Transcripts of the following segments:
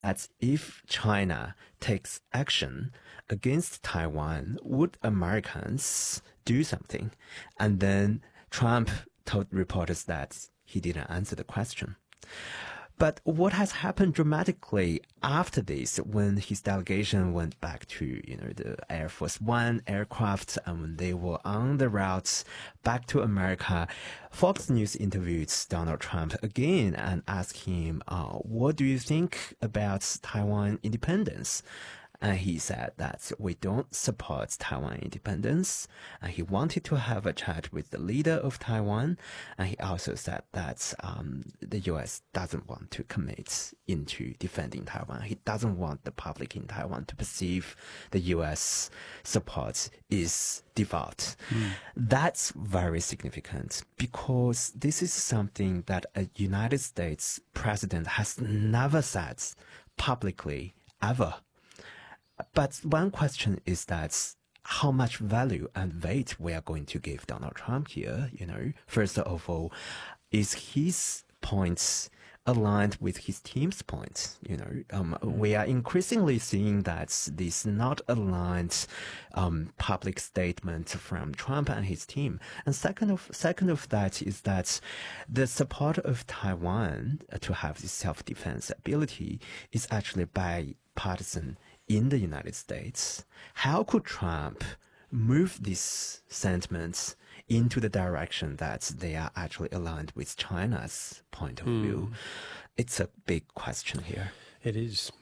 that if China takes action against Taiwan, would Americans do something? And then Trump told reporters that he didn't answer the question. But what has happened dramatically after this, when his delegation went back to, the Air Force One aircraft, and when they were on the route back to America, Fox News interviewed Donald Trump again and asked him, what do you think about Taiwan independence? And he said that we don't support Taiwan independence. And he wanted to have a chat with the leader of Taiwan. And he also said that the U.S. doesn't want to commit into defending Taiwan. He doesn't want the public in Taiwan to perceive the U.S. support is default. That's very significant, because this is something that a United States president has never said publicly, ever. But one question is that how much value and weight we are going to give Donald Trump here. First of all, is his points aligned with his team's points? We are increasingly seeing that this not aligned public statement from Trump and his team. And second of that is that the support of Taiwan to have this self-defense ability is actually bipartisan in the United States. How could Trump move these sentiments into the direction that they are actually aligned with China's point of view? It's a big question here. It is.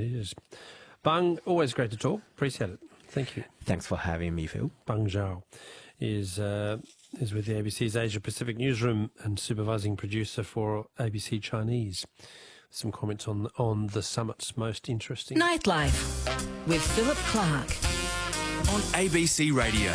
Bang, always great to talk. Appreciate it. Thank you. Thanks for having me, Phil. Bang Zhao is with the ABC's Asia Pacific newsroom and supervising producer for ABC Chinese. Some comments on the summit's most interesting. Nightlife with Philip Clark on ABC Radio.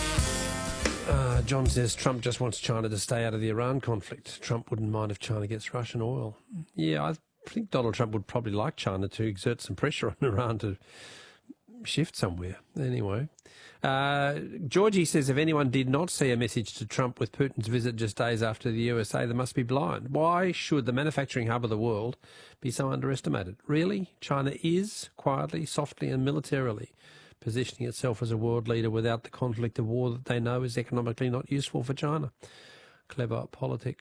John says Trump just wants China to stay out of the Iran conflict. Trump wouldn't mind if China gets Russian oil. Yeah, I think Donald Trump would probably like China to exert some pressure on Iran to shift somewhere. Anyway, Georgie says if anyone did not see a message to Trump with Putin's visit just days after the USA, they must be blind. Why should the manufacturing hub of the world be so underestimated? Really? China is, quietly, softly and militarily, positioning itself as a world leader without the conflict of war that they know is economically not useful for China. Clever politics.